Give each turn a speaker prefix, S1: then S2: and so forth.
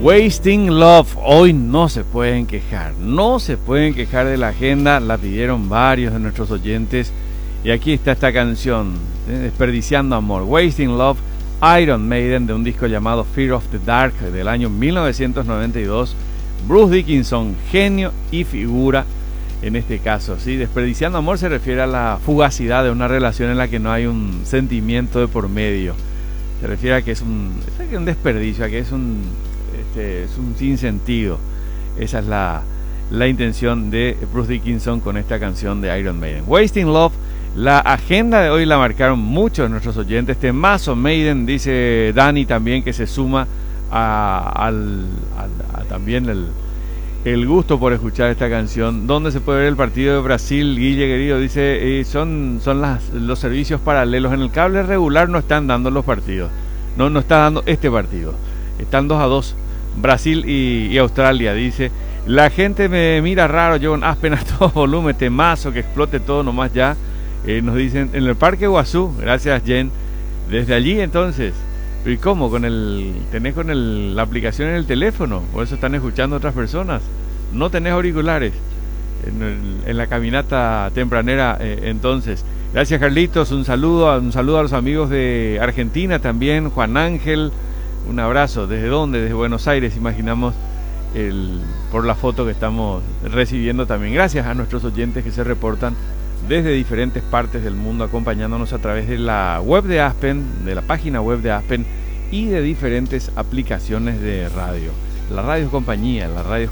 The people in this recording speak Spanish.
S1: Wasting Love. Hoy no se pueden quejar, no se pueden quejar de la agenda. La pidieron varios de nuestros oyentes. Y aquí está esta canción, Desperdiciando Amor. Wasting Love, Iron Maiden, de un disco llamado Fear of the Dark del año 1992. Bruce Dickinson, genio y figura en este caso, ¿sí? Desperdiciando amor se refiere a la fugacidad de una relación en la que no hay un sentimiento de por medio. Se refiere a que es un desperdicio, a que es un sinsentido. Esa es la intención de Bruce Dickinson con esta canción de Iron Maiden. Wasting Love. La agenda de hoy la marcaron muchos de nuestros oyentes. Temazo Maiden, dice Dani también, que se suma a también el gusto por escuchar esta canción. ¿Dónde se puede ver el partido de Brasil? Guille querido dice, son los servicios paralelos. En el cable regular no están dando los partidos. No está dando este partido. Están 2-2 Brasil y Australia. Dice, la gente me mira raro, yo con Aspen a todo volumen, temazo, que explote todo nomás ya. Nos dicen, en el Parque Guazú. Gracias, Jen. Desde allí entonces. ¿Y cómo? ¿Tenés la aplicación en el teléfono? Por eso están escuchando otras personas. No tenés auriculares en la caminata tempranera, entonces. Gracias, Carlitos. Un saludo a los amigos de Argentina también. Juan Ángel, un abrazo. ¿Desde dónde? Desde Buenos Aires, imaginamos, por la foto que estamos recibiendo también. Gracias a nuestros oyentes que se reportan desde diferentes partes del mundo, acompañándonos a través de la web de Aspen, de la página web de Aspen y de diferentes aplicaciones de radio. La radio compañía, la radio